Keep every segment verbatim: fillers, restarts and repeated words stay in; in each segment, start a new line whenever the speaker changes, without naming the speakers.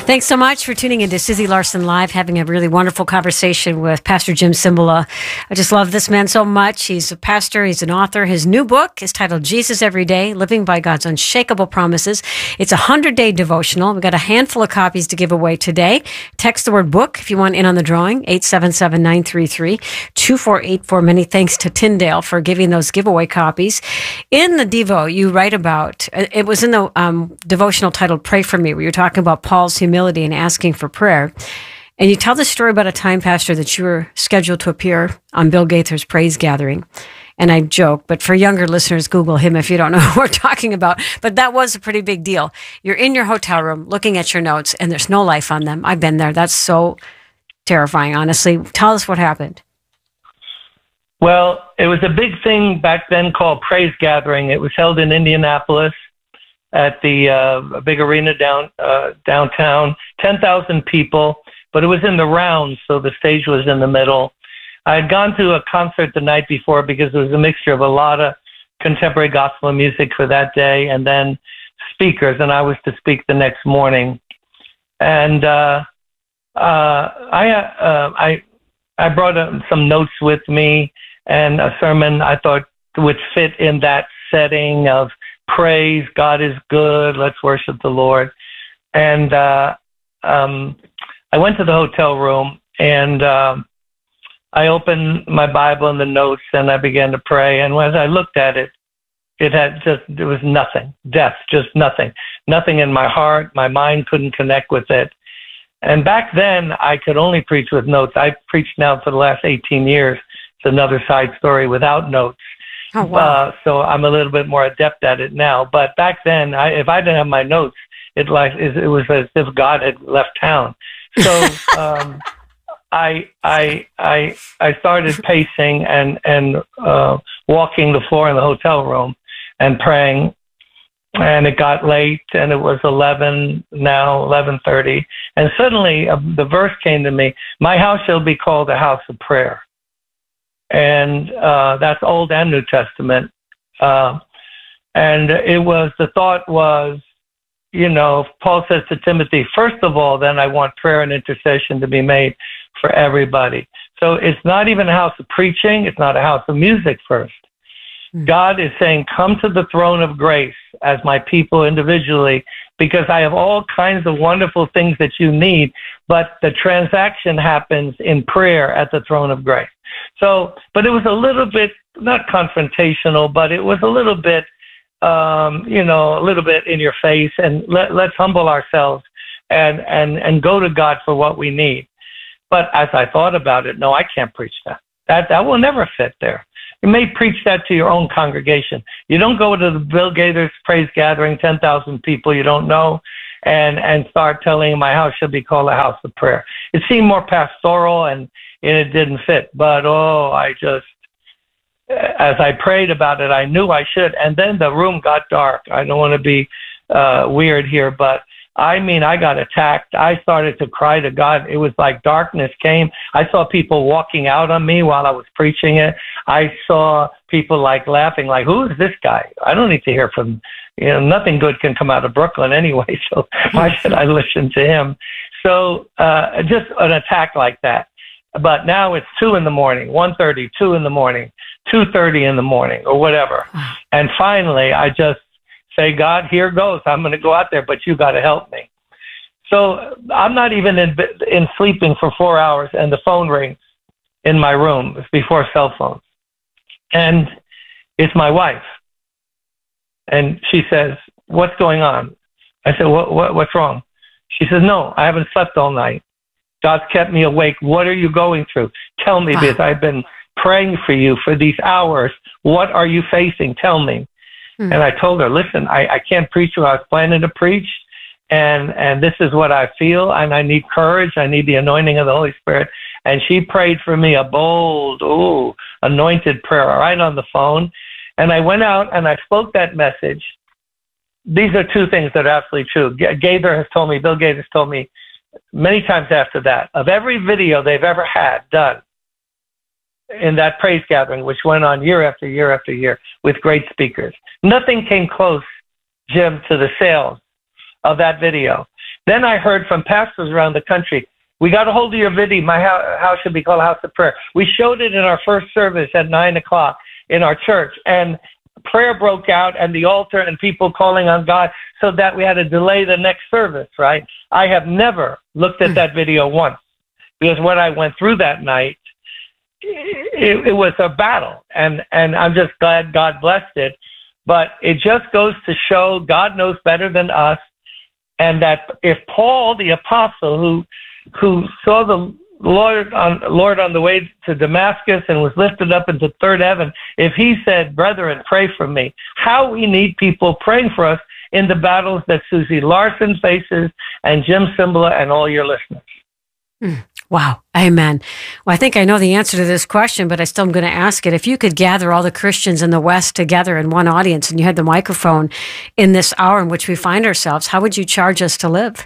Thanks so much for tuning into Susie Larson Live, having a really wonderful conversation with Pastor Jim Cymbala. I just love this man so much. He's a pastor. He's an author. His new book is titled Jesus Every Day, Living by God's Unshakable Promises. It's a hundred-day devotional. We've got a handful of copies to give away today. Text the word book if you want in on the drawing, eight seven seven, nine three three, two four eight four. Many thanks to Tyndale for giving those giveaway copies. In the Devo, you write about, it was in the um, devotional titled Pray For Me, where you're talking about Paul's humility and asking for prayer. And you tell the story about a time, Pastor, that you were scheduled to appear on Bill Gaither's praise gathering. And I joke, but for younger listeners, Google him if you don't know who we're talking about. But that was a pretty big deal. You're in your hotel room looking at your notes, and there's no life on them. I've been there. That's so terrifying, honestly. Tell us what happened.
Well, it was a big thing back then called Praise Gathering. It was held in Indianapolis at the uh, big arena down uh, downtown, ten thousand people, but it was in the round, so the stage was in the middle. I had gone to a concert the night before because it was a mixture of a lot of contemporary gospel music for that day and then speakers, and I was to speak the next morning. And uh, uh, I, uh, I, I brought uh, some notes with me and a sermon I thought would fit in that setting of praise, God is good, let's worship the Lord. And uh, um, I went to the hotel room, and uh, I opened my Bible and the notes, and I began to pray. And as I looked at it, it had just, there was nothing, death, just nothing. Nothing in my heart, my mind couldn't connect with it. And back then, I could only preach with notes. I preached now for the last eighteen years. It's another side story without notes.
Oh, wow.
Uh, so I'm a little bit more adept at it now. But back then, I, if I didn't have my notes, it like it, it was as if God had left town. So um, I I I I started pacing and and uh, walking the floor in the hotel room and praying. And it got late, and it was eleven now, eleven thirty, and suddenly uh, the verse came to me: "My house shall be called a house of prayer." And uh, that's Old and New Testament. Uh, and it was, the thought was, you know, Paul says to Timothy, first of all, then I want prayer and intercession to be made for everybody. So it's not even a house of preaching. It's not a house of music first. Mm-hmm. God is saying, come to the throne of grace as my people individually, because I have all kinds of wonderful things that you need, but the transaction happens in prayer at the throne of grace. So, but it was a little bit, not confrontational, but it was a little bit, um, you know, a little bit in your face, and let, let's humble ourselves and, and, and go to God for what we need. But as I thought about it, no, I can't preach that. That, that will never fit there. You may preach that to your own congregation. You don't go to the Bill Gaither's praise gathering, ten thousand people you don't know, and, and start telling my house should be called a house of prayer. It seemed more pastoral, and, and it didn't fit. But, oh, I just, as I prayed about it, I knew I should. And then the room got dark. I don't want to be uh, weird here, but I mean, I got attacked. I started to cry to God. It was like darkness came. I saw people walking out on me while I was preaching it. I saw people like laughing, like, who is this guy? I don't need to hear from, you know, nothing good can come out of Brooklyn anyway, so why should I listen to him? So uh, just an attack like that. But now it's two in the morning, one thirty, two in the morning, two thirty in the morning, or whatever. And finally, I just say, God, here goes. I'm going to go out there, but you got to help me. So I'm not even in, in sleeping for four hours, and the phone rings in my room. It's before cell phones. And it's my wife. And she says, what's going on? I said, what, what, what's wrong? She says, no, I haven't slept all night. God's kept me awake. What are you going through? Tell me, because I've been praying for you for these hours. What are you facing? Tell me. Hmm. And I told her, listen, I, I can't preach what I was planning to preach, and, and this is what I feel, and I need courage. I need the anointing of the Holy Spirit. And she prayed for me a bold, ooh, anointed prayer right on the phone. And I went out and I spoke that message. These are two things that are absolutely true. Gaither has told me, Bill Gaither has told me many times after that, of every video they've ever had done in that praise gathering, which went on year after year after year with great speakers, nothing came close, Jim, to the sales of that video. Then I heard from pastors around the country, we got a hold of your video. My house should be called a house of prayer. We showed it in our first service at nine o'clock in our church, and prayer broke out and the altar and people calling on God, so that we had to delay the next service, right? I have never looked at that video once, because what I went through that night, it, it was a battle, and, and I'm just glad God blessed it. But it just goes to show God knows better than us, and that if Paul, the apostle, who who saw the Lord on, Lord on the way to Damascus and was lifted up into third heaven, if he said, brethren, pray for me, how we need people praying for us in the battles that Susie Larson faces, and Jim Cymbala and all your listeners.
Mm, wow. Amen. Well, I think I know the answer to this question, but I still am going to ask it. If you could gather all the Christians in the West together in one audience, and you had the microphone in this hour in which we find ourselves, how would you charge us to live?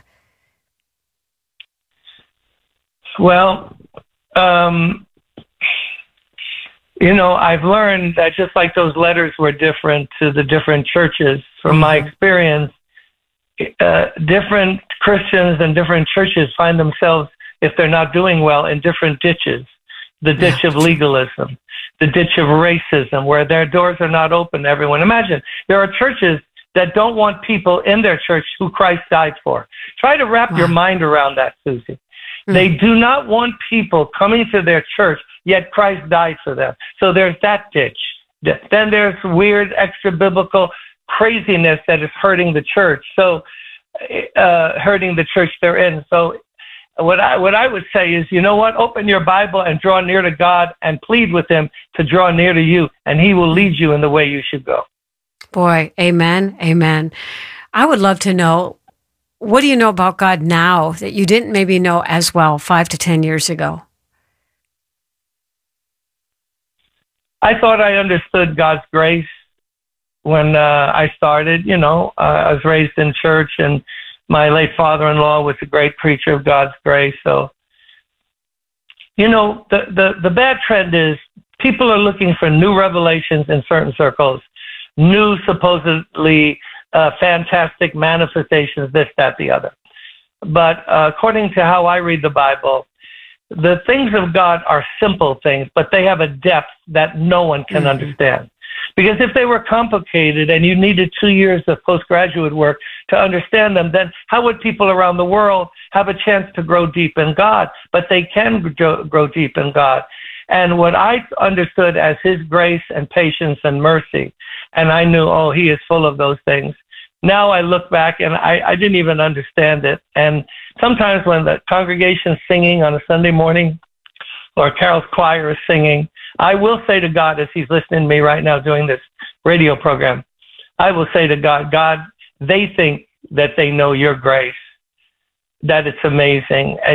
Well, um, you know, I've learned that just like those letters were different to the different churches, from my experience, uh, different Christians and different churches find themselves, if they're not doing well, in different ditches. The ditch of legalism, the ditch of racism, where their doors are not open to everyone. Imagine, there are churches that don't want people in their church who Christ died for. Try to wrap wow. your mind around that, Susie. They do not want people coming to their church, yet Christ died for them. So there's that ditch. Then there's weird extra-biblical craziness that is hurting the church, so uh, hurting the church they're in. So what I, what I would say is, you know what? Open your Bible and draw near to God and plead with him to draw near to you, and he will lead you in the way you should go.
Boy, amen, amen. I would love to know, what do you know about God now that you didn't maybe know as well five to ten years ago?
I thought I understood God's grace when uh, I started. You know, uh, I was raised in church, and my late father-in-law was a great preacher of God's grace. So, you know, the, the, the bad trend is people are looking for new revelations in certain circles, new supposedly Uh, fantastic manifestations, this, that, the other. But uh, according to how I read the Bible, the things of God are simple things, but they have a depth that no one can mm-hmm. understand. Because if they were complicated and you needed two years of postgraduate work to understand them, then how would people around the world have a chance to grow deep in God? But they can grow, grow deep in God. And what I understood as his grace and patience and mercy, and I knew, oh, he is full of those things. Now I look back and I, I didn't even understand it. And sometimes when the congregation's singing on a Sunday morning, or Carol's choir is singing, I will say to God, as he's listening to me right now doing this radio program, I will say to God, God, they think that they know your grace, that it's amazing. And